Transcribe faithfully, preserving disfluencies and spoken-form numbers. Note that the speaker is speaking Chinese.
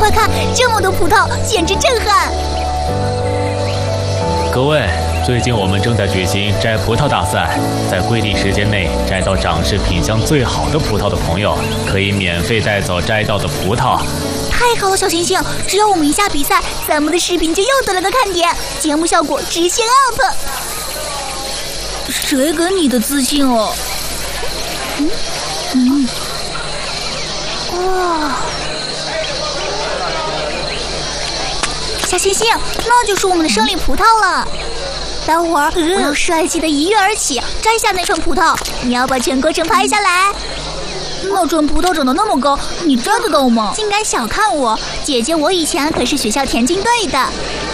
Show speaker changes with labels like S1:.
S1: 快看，这么多葡萄，简直震撼！
S2: 各位，最近我们正在举行摘葡萄大赛，在规定时间内摘到长势品相最好的葡萄的朋友，可以免费带走摘到的葡萄。
S1: 太好了，小星星！只要我们一下比赛，咱们的视频就又得了个看点，节目效果直线 up。谁给你的自信哦？嗯嗯，哇！小星星，那就是我们的胜利葡萄了。待会儿我要帅气的一跃而起，摘下那串葡萄。你要把全过程拍下来。那串葡萄长得那么高，你摘得到吗？竟敢小看我，姐姐我以前可是学校田径队的。